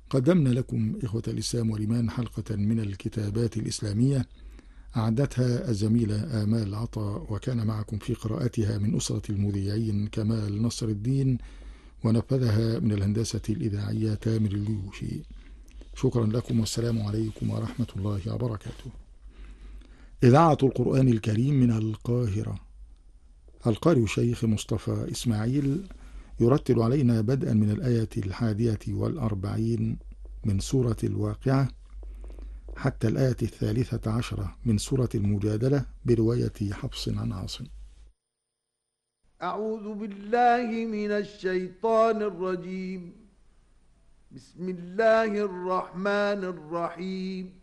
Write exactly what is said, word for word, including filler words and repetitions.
قدمنا لكم إخوة الإسلام والإيمان حلقة من الكتابات الإسلامية أعدتها الزميلة آمال عطا، وكان معكم في قراءتها من أسرة المذيعين كمال نصر الدين، ونفذها من الهندسة الإذاعية تامر الجيوشي. شكرا لكم والسلام عليكم ورحمة الله وبركاته. إذاعة القرآن الكريم من القاهرة. القارئ الشيخ مصطفى إسماعيل يرتل علينا بدءا من الآية الحادية والأربعين من سورة الواقعة حتى الآية الثالثة عشرة من سورة المجادلة برواية حفص عن عاصم. أعوذ بالله من الشيطان الرجيم. بسم الله الرحمن الرحيم.